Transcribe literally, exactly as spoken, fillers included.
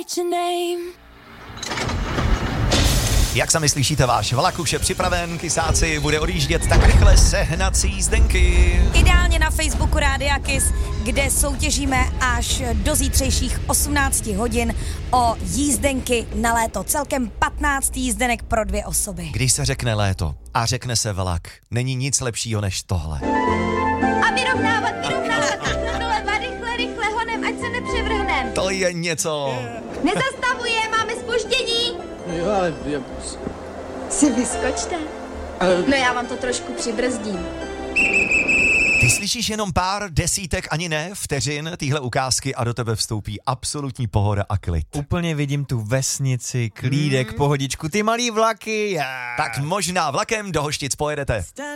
Jak sami slyšíte, váš vlak už je připraven, kysáci, bude odjíždět, tak rychle sehnat si jízdenky. Ideálně na Facebooku Rádia Kiss, kde soutěžíme až do zítřejších osmnácti hodin o jízdenky na léto. Celkem patnáct jízdenek pro dvě osoby. Když se řekne léto a řekne se vlak, není nic lepšího než tohle. A vyrovnávat, vyrovnávat, doleva, rychle, rychle, honem, ať se nepřevrhnem. To je něco. Nezastavuje, máme zpoždění. Jo, ale... Já... Si vyskočte. Ale... No já vám to trošku přibrzdím. Ty slyšíš jenom pár desítek, ani ne, vteřin téhle ukázky a do tebe vstoupí absolutní pohoda a klid. Úplně vidím tu vesnici, klídek, pohodičku, ty malý vlaky. Já. Tak možná vlakem do Hoštic pojedete.